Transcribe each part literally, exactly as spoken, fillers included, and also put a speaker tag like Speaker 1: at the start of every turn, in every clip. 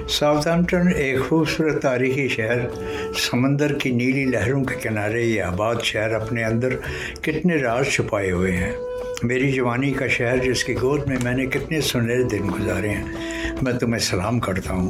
Speaker 1: ساؤتھہمپٹن ایک خوبصورت تاریخی شہر، سمندر کی نیلی لہروں کے کنارے یہ آباد شہر اپنے اندر کتنے راز چھپائے ہوئے ہیں۔ میری جوانی کا شہر جس کی گود میں میں نے کتنے سنہرے دن گزارے ہیں، میں تمہیں سلام کرتا ہوں۔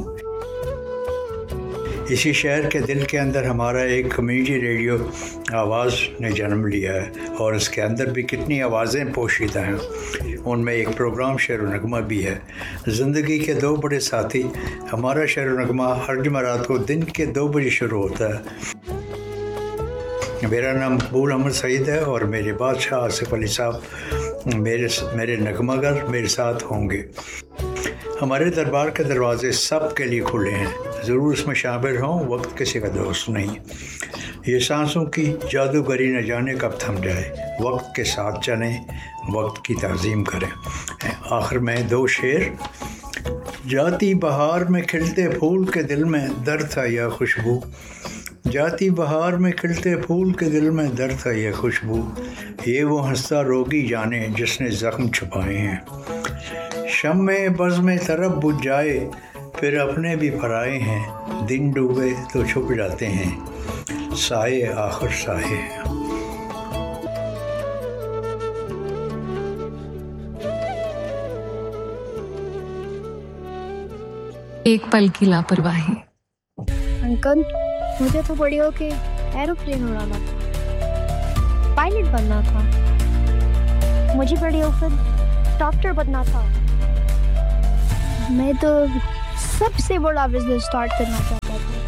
Speaker 1: اسی شہر کے دل کے اندر ہمارا ایک کمیونٹی ریڈیو آواز نے جنم لیا ہے، اور اس کے اندر بھی کتنی آوازیں پوشیدہ ہیں۔ ان میں ایک پروگرام شعر و نغمہ بھی ہے۔ زندگی کے دو بڑے ساتھی، ہمارا شعر و نغمہ ہر جمعرات کو دن کے دو بجے شروع ہوتا ہے۔ میرا نام مقبول احمد سعید ہے، اور میرے بادشاہ آصف علی صاحب میرے میرے نغمہ گر میرے ساتھ ہوں گے۔ ہمارے دربار کے دروازے سب کے لیے کھلے ہیں، ضرور اس میں شامل ہوں، وقت کسی کا دوست نہیں۔ یہ سانسوں کی جادوگری نہ جانے کب تھم جائے، وقت کے ساتھ چلیں، وقت کی تعظیم کریں۔ آخر میں دو شعر: جاتی بہار میں کھلتے پھول کے دل میں درد تھا یا خوشبو، جاتی بہار میں کھلتے پھول کے دل میں درد تھا یا خوشبو، یہ وہ ہنستا روگی جانے جس نے زخم چھپائے ہیں۔ شمع بزم طرب بجھ جائے پھر اپنے بھی پرائے ہیں، دن ڈوبے تو چھپ جاتے ہیں، سائے آخر سائے ہیں۔
Speaker 2: ایک پل کی لاپرواہی۔
Speaker 3: انکل، مجھے تو بڑی ہو کے ایروپلین اڑانا تھا، پائلٹ بننا تھا، مجھے بڑی ہو کر ڈاکٹر بننا تھا، میں تو سب سے بڑا بزنس سٹارٹ کرنا تھا۔